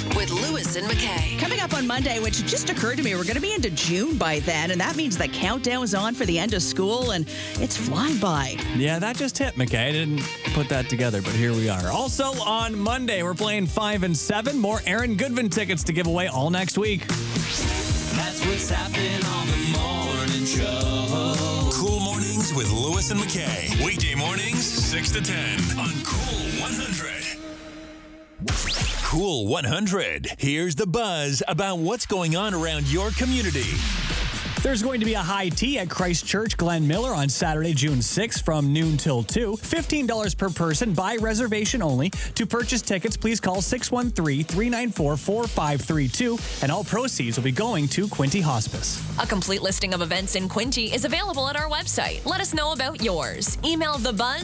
with Lewis and McKay. Coming up on Monday, which just occurred to me, we're going to be into June by then, and that means the countdown is on for the end of school, and it's flying by. Yeah, that just hit, McKay. I didn't put that together, but here we are. Also on Monday, we're playing 5 and 7. More Aaron Goodvin tickets to give away all next week. That's what's happening on the morning show. Cool Mornings with Lewis and McKay. Weekday mornings, 6 to 10 on Cool 100. Cool 100. Here's the buzz about what's going on around your community. There's going to be a high tea at Christ Church Glen Miller on Saturday, June 6th from noon till 2. $15 per person by reservation only. To purchase tickets, please call 613-394-4532, and all proceeds will be going to Quinte Hospice. A complete listing of events in Quinte is available at our website. Let us know about yours. Email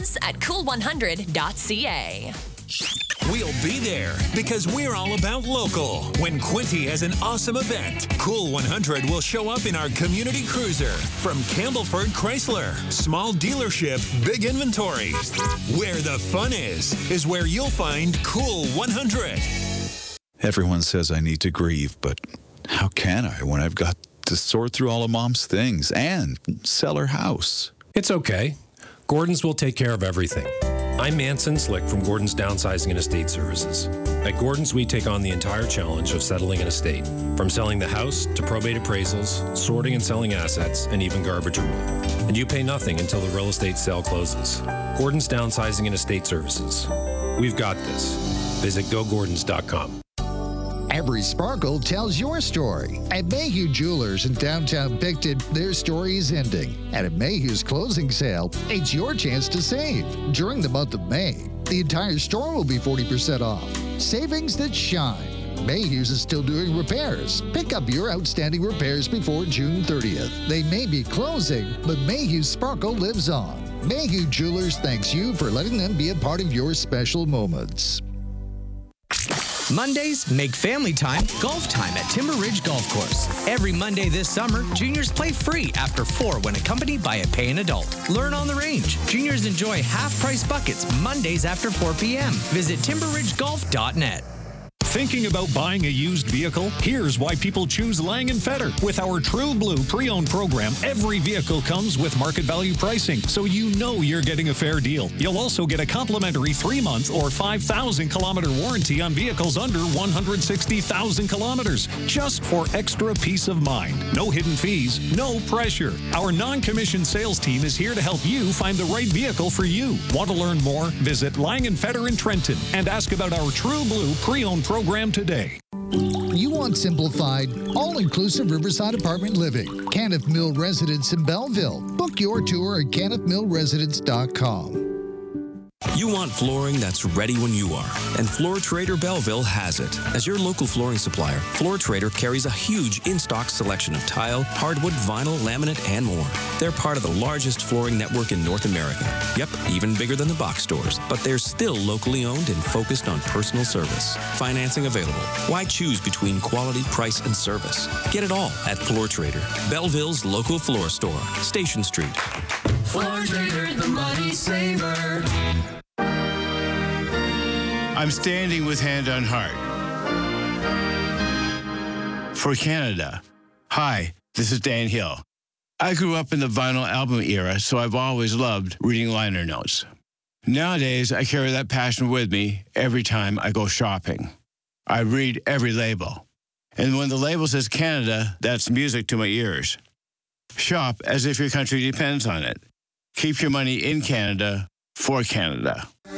thebuzz@cool100.ca. We'll be there because we're all about local. When Quinte has an awesome event, Cool 100 will show up in our community cruiser from Campbellford Chrysler. Small dealership, big inventory. Where the fun is where you'll find Cool 100. Everyone says I need to grieve, but how can I when I've got to sort through all of Mom's things and sell her house? It's okay. Gordon's will take care of everything. I'm Manson Slick from Gordon's Downsizing and Estate Services. At Gordon's, we take on the entire challenge of settling an estate, from selling the house to probate appraisals, sorting and selling assets, and even garbage removal. And you pay nothing until the real estate sale closes. Gordon's Downsizing and Estate Services. We've got this. Visit gogordons.com. Every sparkle tells your story. At Mayhew Jewelers in downtown Picton, their story is ending. And at Mayhew's closing sale, it's your chance to save. During the month of May, the entire store will be 40% off. Savings that shine. Mayhew's is still doing repairs. Pick up your outstanding repairs before June 30th. They may be closing, but Mayhew's sparkle lives on. Mayhew Jewelers thanks you for letting them be a part of your special moments. Mondays make family time golf time at Timber Ridge Golf Course. Every Monday this summer, juniors play free after 4 when accompanied by a paying adult. Learn on the range. Juniors enjoy half-price buckets Mondays after 4 p.m. Visit timberridgegolf.net. Thinking about buying a used vehicle? Here's why people choose Lang & Fetter. With our True Blue pre-owned program, every vehicle comes with market value pricing, so you know you're getting a fair deal. You'll also get a complimentary 3-month or 5,000-kilometer warranty on vehicles under 160,000 kilometers, just for extra peace of mind. No hidden fees, no pressure. Our non-commissioned sales team is here to help you find the right vehicle for you. Want to learn more? Visit Lang & Fetter in Trenton and ask about our True Blue pre-owned program today. You want simplified, all-inclusive Riverside apartment living. Kenneth Mill Residence in Belleville. Book your tour at kennethmillresidence.com. You want flooring that's ready when you are, and Floor Trader Belleville has it. As your local flooring supplier, Floor Trader carries a huge in-stock selection of tile, hardwood, vinyl, laminate, and more. They're part of the largest flooring network in North America. Yep, even bigger than the box stores, but they're still locally owned and focused on personal service. Financing available. Why choose between quality, price, and service? Get it all at Floor Trader, Belleville's local floor store, Station Street. Floor Trader, the money saver. I'm standing with hand on heart. For Canada. Hi, this is Dan Hill. I grew up in the vinyl album era, so I've always loved reading liner notes. Nowadays, I carry that passion with me every time I go shopping. I read every label. And when the label says Canada, that's music to my ears. Shop as if your country depends on it. Keep your money in Canada for Canada.